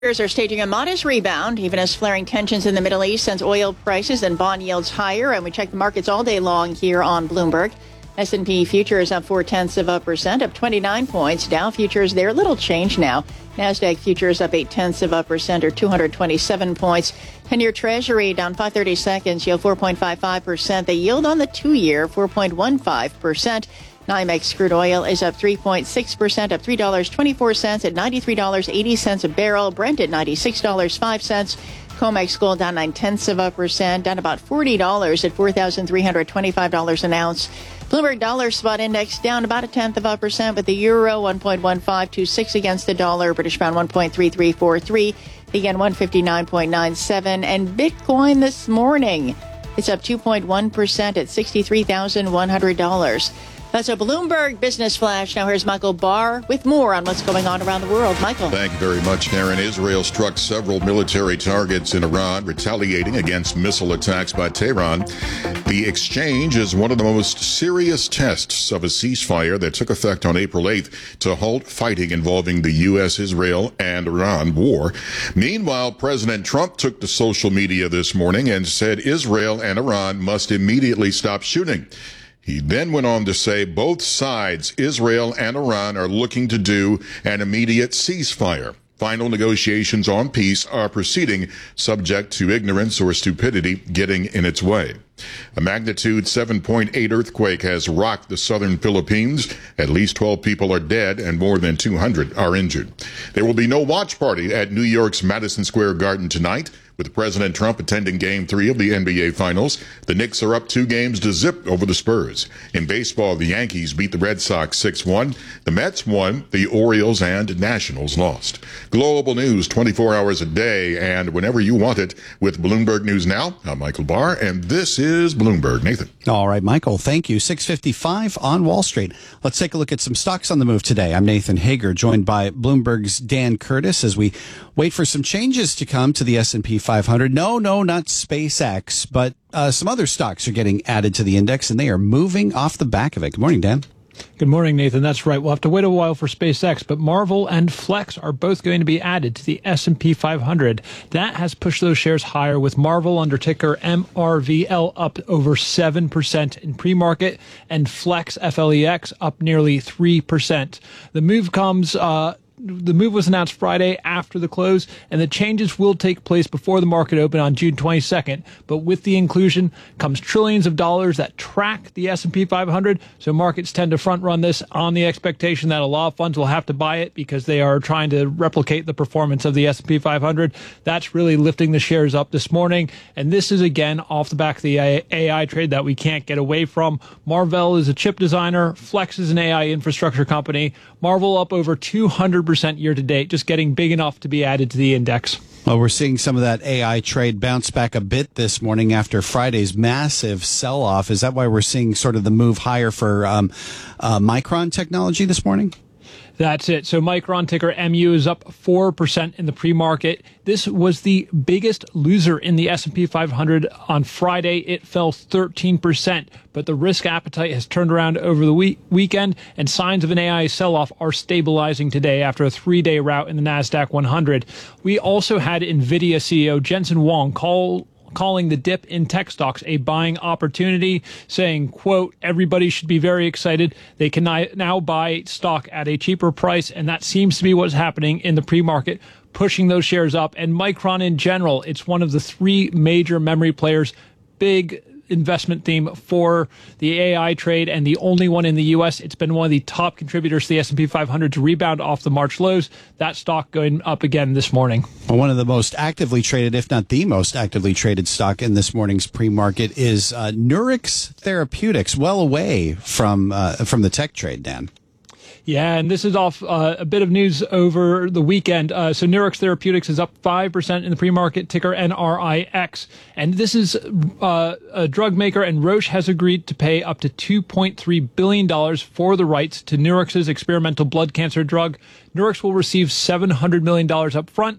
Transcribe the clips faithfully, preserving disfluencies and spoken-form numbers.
Are staging a modest rebound, even as flaring tensions in the Middle East sends oil prices and bond yields higher. And we check the markets all day long here on Bloomberg. S and P futures up four-tenths of a percent, up twenty-nine points. Dow futures, they're a little change now. NASDAQ futures up eight-tenths of a percent, or two hundred twenty-seven points. ten-year Treasury down five thirty-seconds, yield four point five five percent. The yield on the two-year, four point one five percent. NYMEX crude oil is up three point six percent, up three dollars and twenty-four cents at ninety-three dollars and eighty cents a barrel. Brent at ninety-six dollars and five cents. COMEX gold down nine-tenths of a percent, down about forty dollars at four thousand three hundred twenty-five dollars an ounce. Bloomberg Dollar Spot Index down about a tenth of a percent, with the euro one point one five two six against the dollar, British pound one point three three four three, the yen one fifty-nine point nine seven, and Bitcoin this morning, it's up two point one percent at sixty-three thousand one hundred dollars. That's a Bloomberg Business Flash. Now here's Michael Barr with more on what's going on around the world. Michael. Thank you very much, Karen. Israel struck several military targets in Iran, retaliating against missile attacks by Tehran. The exchange is one of the most serious tests of a ceasefire that took effect on April eighth to halt fighting involving the U S, Israel, and Iran war. Meanwhile, President Trump took to social media this morning and said Israel and Iran must immediately stop shooting. He then went on to say both sides, Israel and Iran, are looking to do an immediate ceasefire. Final negotiations on peace are proceeding, subject to ignorance or stupidity getting in its way. A magnitude seven point eight earthquake has rocked the southern Philippines. At least twelve people are dead and more than two hundred are injured. There will be no watch party at New York's Madison Square Garden tonight, with President Trump attending Game three of the N B A Finals. The Knicks are up two games to zip over the Spurs. In baseball, the Yankees beat the Red Sox six one. The Mets won. The Orioles and Nationals lost. Global news twenty-four hours a day and whenever you want it with Bloomberg News Now. I'm Michael Barr, and this is Bloomberg. Nathan. All right, Michael, thank you. six fifty-five on Wall Street. Let's take a look at some stocks on the move today. I'm Nathan Hager, joined by Bloomberg's Dan Curtis, as we wait for some changes to come to the S and P five hundred. No, no, not SpaceX, but uh, some other stocks are getting added to the index, and they are moving off the back of it. Good morning, Dan. Good morning, Nathan. That's right. We'll have to wait a while for SpaceX, but Marvel and Flex are both going to be added to the S and P five hundred. That has pushed those shares higher, with Marvel under ticker M R V L up over seven percent in pre-market, and Flex, F L E X, up nearly three percent. The move comes... Uh, The move was announced Friday after the close, and the changes will take place before the market open on June twenty-second. But with the inclusion comes trillions of dollars that track the S and P five hundred, so markets tend to front-run this on the expectation that a lot of funds will have to buy it because they are trying to replicate the performance of the S and P five hundred. That's really lifting the shares up this morning, and this is, again, off the back of the A I trade that we can't get away from. Marvell is a chip designer. Flex is an A I infrastructure company. Marvel up over two hundred percent year to date, just getting big enough to be added to the index. Well, we're seeing some of that A I trade bounce back a bit this morning after Friday's massive sell-off. Is that why we're seeing sort of the move higher for um, uh, Micron Technology this morning? That's it. So Micron, ticker M U, is up four percent in the pre-market. This was the biggest loser in the S and P five hundred on Friday. It fell thirteen percent, but the risk appetite has turned around over the week- weekend, and signs of an A I sell-off are stabilizing today after a three-day rout in the NASDAQ one hundred. We also had NVIDIA C E O Jensen Huang call calling the dip in tech stocks a buying opportunity, saying, quote, everybody should be very excited. They can now buy stock at a cheaper price, and that seems to be what's happening in the pre-market, pushing those shares up. And Micron in general, it's one of the three major memory players, big investment theme for the A I trade, and the only one in the U S. It's been one of the top contributors to the S and P five hundred to rebound off the March lows. That stock going up again this morning. Well, one of the most actively traded, if not the most actively traded stock in this morning's pre-market is uh, Nurix Therapeutics, well away from uh, from the tech trade, Dan. Yeah, and this is off uh, a bit of news over the weekend. Uh, so Nurix Therapeutics is up five percent in the pre-market, ticker N R I X. And this is uh, a drug maker, and Roche has agreed to pay up to two point three billion dollars for the rights to Nurix's experimental blood cancer drug. Nurix will receive seven hundred million dollars up front.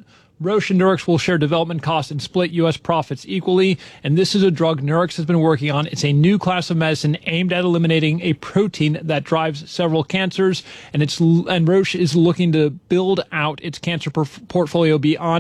Roche and Nurix will share development costs and split U S profits equally. And this is a drug Nurix has been working on. It's a new class of medicine aimed at eliminating a protein that drives several cancers. And it's and Roche is looking to build out its cancer portfolio beyond